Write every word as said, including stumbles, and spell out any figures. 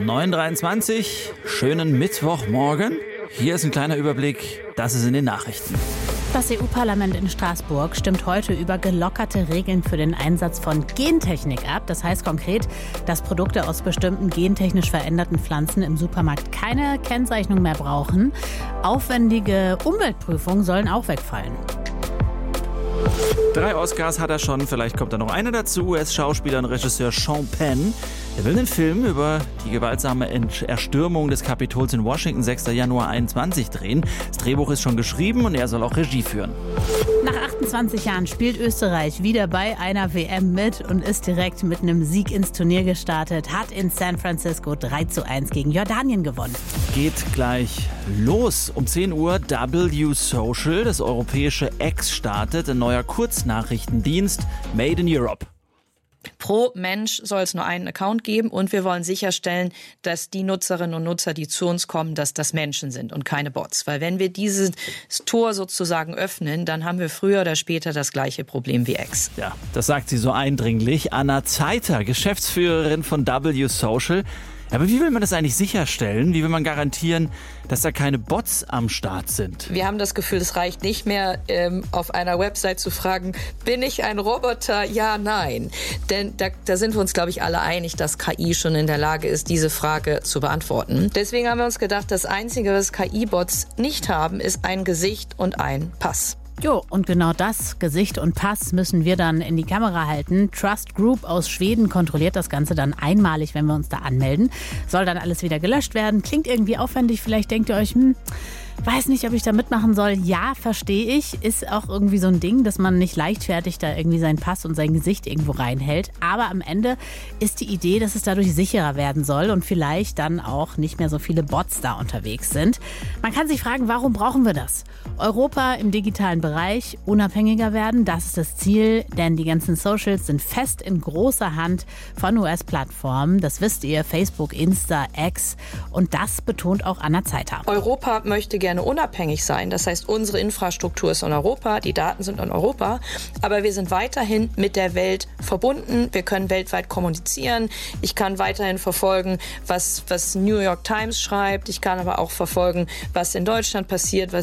neun Uhr dreiundzwanzig, schönen Mittwochmorgen. Hier ist ein kleiner Überblick, das ist in den Nachrichten. Das E U-Parlament in Straßburg stimmt heute über gelockerte Regeln für den Einsatz von Gentechnik ab. Das heißt konkret, dass Produkte aus bestimmten gentechnisch veränderten Pflanzen im Supermarkt keine Kennzeichnung mehr brauchen. Aufwendige Umweltprüfungen sollen auch wegfallen. Drei Oscars hat er schon, vielleicht kommt da noch einer dazu. U S-Schauspieler und Regisseur Sean Penn. Er will einen Film über die gewaltsame Erstürmung des Kapitols in Washington, sechster Januar einundzwanzig, drehen. Das Drehbuch ist schon geschrieben und er soll auch Regie führen. Nach achtundzwanzig Jahren spielt Österreich wieder bei einer W M mit und ist direkt mit einem Sieg ins Turnier gestartet. Hat in San Francisco drei zu eins gegen Jordanien gewonnen. Geht gleich los. Um zehn Uhr W Social, das europäische X startet. Ein neuer Kurznachrichtendienst Made in Europe. Pro Mensch soll es nur einen Account geben und wir wollen sicherstellen, dass die Nutzerinnen und Nutzer, die zu uns kommen, dass das Menschen sind und keine Bots. Weil wenn wir dieses Tor sozusagen öffnen, dann haben wir früher oder später das gleiche Problem wie X. Ja, das sagt sie so eindringlich. Anna Zeiter, Geschäftsführerin von W Social. Aber wie will man das eigentlich sicherstellen? Wie will man garantieren, dass da keine Bots am Start sind? Wir haben das Gefühl, es reicht nicht mehr, ähm, auf einer Website zu fragen, bin ich ein Roboter? Ja, nein. Denn da, da sind wir uns, glaube ich, alle einig, dass K I schon in der Lage ist, diese Frage zu beantworten. Deswegen haben wir uns gedacht, das Einzige, was K I-Bots nicht haben, ist ein Gesicht und ein Pass. Jo, und genau das, Gesicht und Pass, müssen wir dann in die Kamera halten. Trust Group aus Schweden kontrolliert das Ganze dann einmalig, wenn wir uns da anmelden. Soll dann alles wieder gelöscht werden. Klingt irgendwie aufwendig, vielleicht denkt ihr euch, hm, weiß nicht, ob ich da mitmachen soll. Ja, verstehe ich. Ist auch irgendwie so ein Ding, dass man nicht leichtfertig da irgendwie seinen Pass und sein Gesicht irgendwo reinhält. Aber am Ende ist die Idee, dass es dadurch sicherer werden soll und vielleicht dann auch nicht mehr so viele Bots da unterwegs sind. Man kann sich fragen, warum brauchen wir das? Europa im digitalen Bereich unabhängiger werden, das ist das Ziel, denn die ganzen Socials sind fest in großer Hand von U S-Plattformen. Das wisst ihr, Facebook, Insta, X, und das betont auch Anna Zeiter. Europa möchte gerne unabhängig sein, das heißt, unsere Infrastruktur ist in Europa, die Daten sind in Europa, aber wir sind weiterhin mit der Welt verbunden, wir können weltweit kommunizieren, ich kann weiterhin verfolgen, was, was New York Times schreibt, ich kann aber auch verfolgen, was in Deutschland passiert, was